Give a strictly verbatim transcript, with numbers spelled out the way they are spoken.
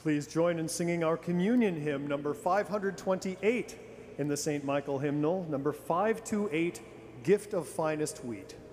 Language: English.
Please join in singing our communion hymn, number five hundred twenty-eight in the Saint Michael hymnal, number five two eight, Gift of Finest Wheat.